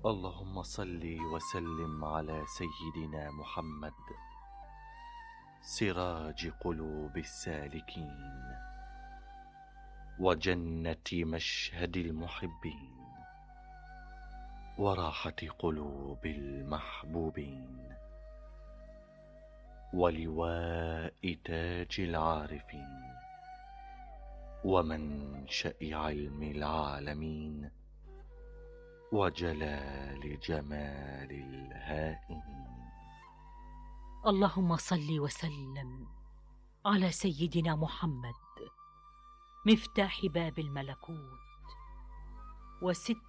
اللهم صل وسلم على سيدنا محمد، سراج قلوب السالكين وجنة مشهد المحبين وراحة قلوب المحبوبين ولواء تاج العارفين ومنشأ علم العالمين وجلال جمال الهائمين. اللهم صل وسلم على سيدنا محمد، مفتاح باب الملكوت وست